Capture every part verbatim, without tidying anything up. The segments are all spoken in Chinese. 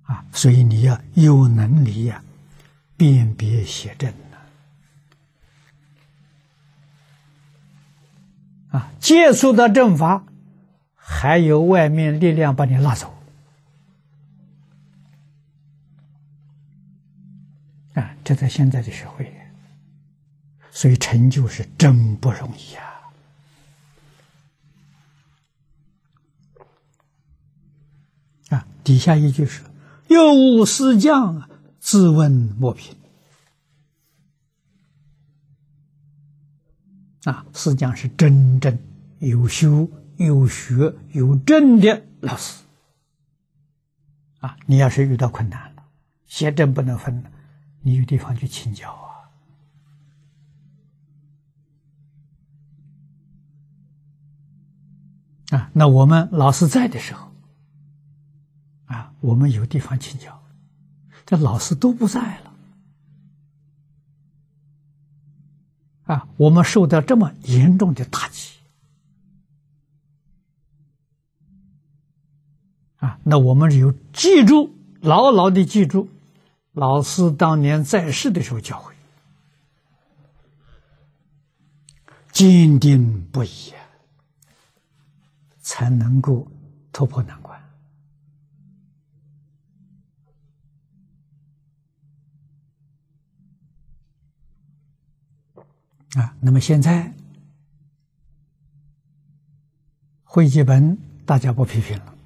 啊，所以你要有能力呀、啊，辨别邪正呢。啊，接触到正法，还有外面力量把你拉走。啊，这在现在的社会，所以成就是真不容易啊！啊，底下一句是“又无师匠，自问莫平”。啊，师匠是真正有修、有学、有证的老师。啊，你要是遇到困难了，邪正不能分了，你有地方去请教啊。啊，那我们老师在的时候，啊，我们有地方请教，这老师都不在了，啊，我们受到这么严重的打击，啊，那我们有记住，牢牢的记住老师当年在世的时候教诲，坚定不移啊，才能够突破难关。啊，那么现在会集本大家不批评了，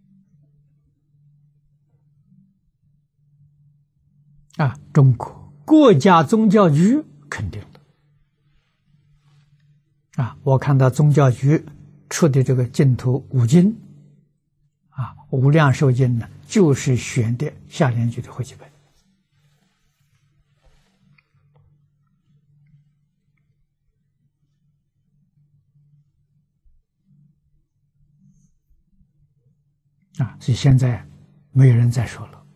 啊，中国国家宗教局肯定了，啊，我看到宗教局出的这个净土五经，啊，无量寿经呢，就是选的下联句的会集本。啊，所以现在没有人再说了。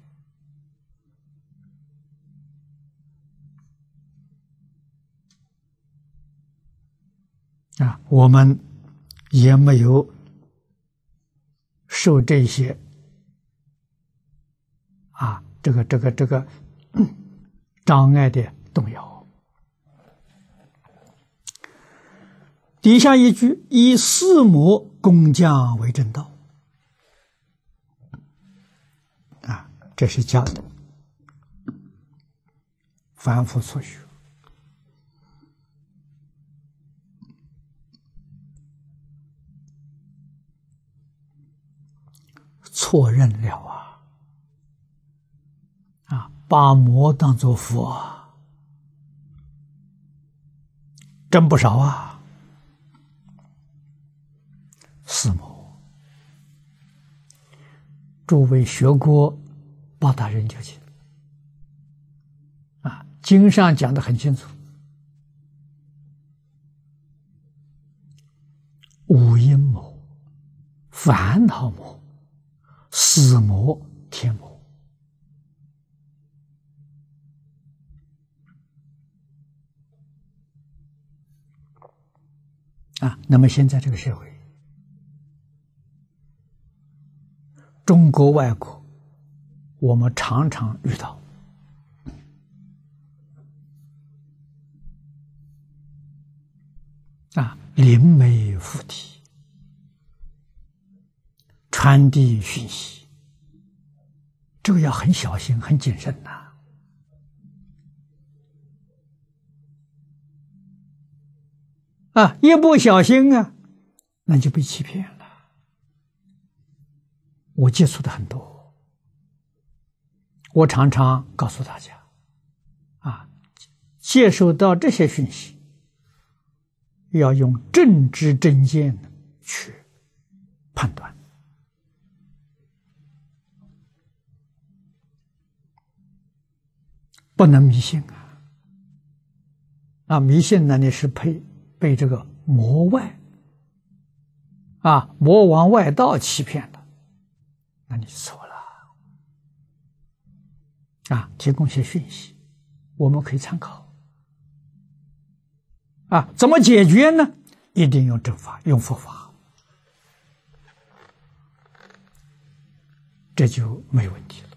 啊，我们也没有受这些啊，这个这个这个障碍的动摇。底下一句以四魔工匠为正道。啊，这是教的凡夫所学，错认了啊！啊，把魔当作佛啊，真不少啊！四魔。诸位学过八大人就行啊，经上讲得很清楚，五阴魔、烦恼魔、死魔、天魔。啊，那么现在这个社会，中国外国，我们常常遇到啊，灵媒附体，传递讯息，这个要很小心、很谨慎呐。啊，一不小心啊，那就被欺骗了。我接触的很多，我常常告诉大家，啊，接收到这些讯息，要用正知正见去判断，不能迷信啊！啊，迷信呢，你是被被这个魔外啊魔王外道欺骗的。那你错了啊！提供些讯息，我们可以参考啊。怎么解决呢？一定用正法，用佛法，这就没有问题了。